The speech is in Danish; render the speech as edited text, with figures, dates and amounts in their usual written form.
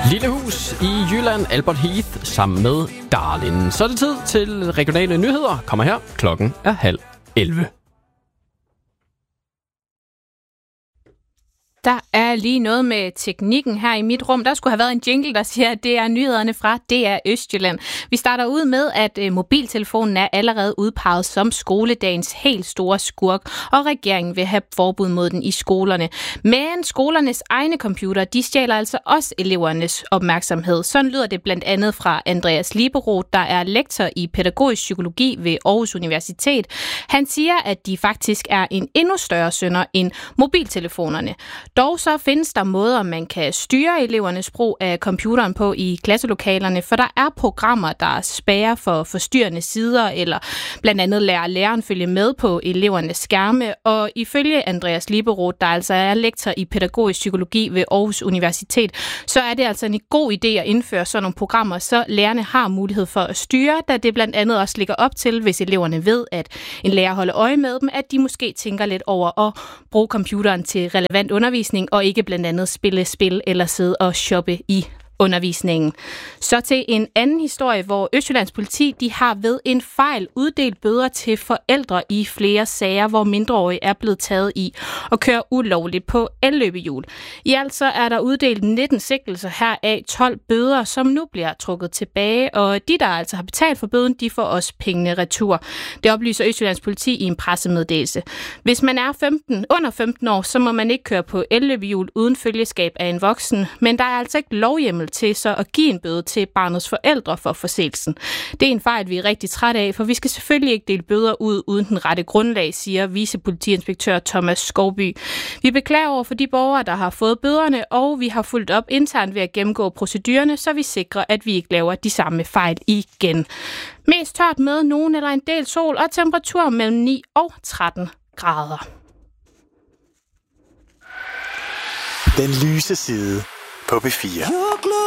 Lille hus i Jylland, Albert Heath, sammen med Darlin. Så er det tid til regionale nyheder. Kommer her. Klokken er 10:30. Der er lige noget med teknikken her i mit rum. Der skulle have været en jingle, der siger, at det er nyhederne fra DR Østjylland. Vi starter ud med, at mobiltelefonen er allerede udpeget som skoledagens helt store skurk, og regeringen vil have forbud mod den i skolerne. Men skolernes egne computer, de stjæler altså også elevernes opmærksomhed. Sådan lyder det blandt andet fra Andreas Liberoth, der er lektor i pædagogisk psykologi ved Aarhus Universitet. Han siger, at de faktisk er en endnu større synder end mobiltelefonerne. Dog så findes der måder, man kan styre elevernes brug af computeren på i klasselokalerne, for der er programmer, der spærrer for forstyrrende sider, eller blandt andet lader læreren følge med på elevernes skærme. Og ifølge Andreas Liberoth, der altså er lektor i pædagogisk psykologi ved Aarhus Universitet, så er det altså en god idé at indføre sådan nogle programmer, så lærerne har mulighed for at styre, da det blandt andet også ligger op til, hvis eleverne ved, at en lærer holder øje med dem, at de måske tænker lidt over at bruge computeren til relevant undervisning, og ikke blandt andet spille spil eller sidde og shoppe i undervisningen. Så til en anden historie, hvor Østjyllands politi de har ved en fejl uddelt bøder til forældre i flere sager, hvor mindreårige er blevet taget i og kører ulovligt på elløbehjul. I alt så er der uddelt 19 sigtelser heraf 12 bøder, som nu bliver trukket tilbage, og de, der altså har betalt for bøden, de får også pengene retur. Det oplyser Østjyllands politi i en pressemeddelelse. Hvis man er under 15 år, så må man ikke køre på elløbehjul uden følgeskab af en voksen, men der er altså ikke lovhjemmel til så at give en bøde til barnets forældre for forseelsen. Det er en fejl, vi er rigtig trætte af, for vi skal selvfølgelig ikke dele bøder ud uden den rette grundlag, siger vicepolitiinspektør Thomas Skovby. Vi beklager over for de borgere, der har fået bøderne, og vi har fulgt op internt ved at gennemgå procedurerne, så vi sikrer, at vi ikke laver de samme fejl igen. Mest tørt med nogen eller en del sol og temperatur mellem 9 og 13 grader. Den lyse side på B4.